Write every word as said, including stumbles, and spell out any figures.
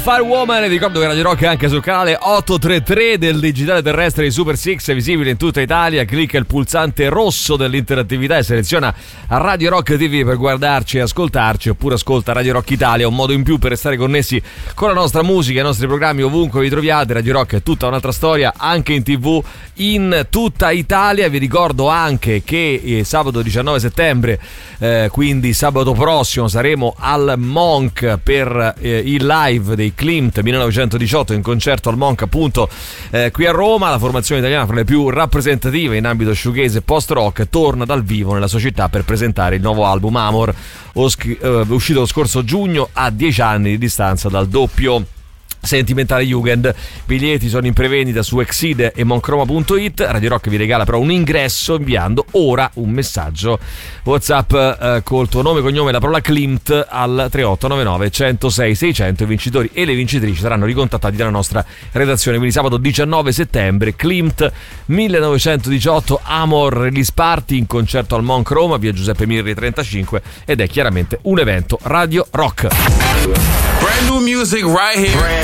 Firewoman. Vi ricordo che Radio Rock è anche sul canale ottocentotrentatré del digitale terrestre di Super Six, visibile in tutta Italia. Clicca il pulsante rosso dell'interattività e seleziona Radio Rock T V per guardarci e ascoltarci, oppure ascolta Radio Rock Italia, un modo in più per restare connessi con la nostra musica e i nostri programmi ovunque vi troviate. Radio Rock è tutta un'altra storia, anche in tv in tutta Italia. Vi ricordo anche che eh, sabato diciannove settembre, eh, quindi sabato prossimo, saremo al Monk per eh, il live dei Klimt millenovecentodiciotto in concerto al Monk, appunto eh, qui a Roma. La formazione italiana fra le più rappresentative in ambito shoegaze e post-rock torna dal vivo nella sua città per presentare il nuovo album Amor, oschi, eh, uscito lo scorso giugno, a dieci anni di distanza dal doppio Sentimentale Jugend. Biglietti sono in prevendita su Exide e moncroma punto it. Radio Rock vi regala però un ingresso inviando ora un messaggio WhatsApp eh, col tuo nome, cognome e la parola Klimt al tre otto nove nove uno zero sei sei zero zero. I vincitori e le vincitrici saranno ricontattati dalla nostra redazione. Quindi sabato diciannove settembre, Klimt millenovecentodiciotto Amor Release Party in concerto al Monk Roma, via Giuseppe Mirri trentacinque, ed è chiaramente un evento Radio Rock. Brand new music right here.